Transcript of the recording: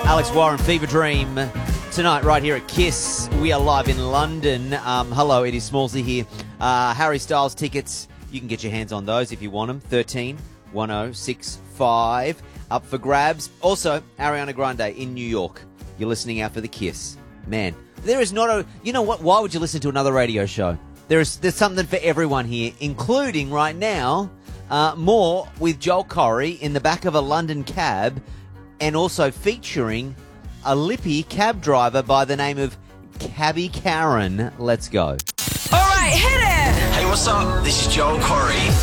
Alex Warren, Fever Dream. Tonight, right here at KISS, we are live in London. Hello, it is Smallsy here. Harry Styles tickets, you can get your hands on those if you want them. 13-1065, up for grabs. Also, Ariana Grande in New York. You're listening out for the KISS. Man, there is not a... You know what? Why would you listen to another radio show? There's something for everyone here, including right now, more with Joel Corry in the back of a London cab, and also featuring a lippy cab driver by the name of Cabby Karen. Let's go. All right, hit it! Hey, what's up? This is Joel Corry.